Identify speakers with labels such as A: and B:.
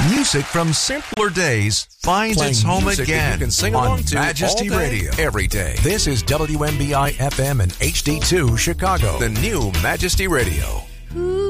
A: Music from simpler days finds its home
B: music
A: again
B: you can sing
A: on
B: along to
A: Majesty
B: all day,
A: Radio.
B: every day. This is WMBI FM and HD2 Chicago, the new Majesty Radio.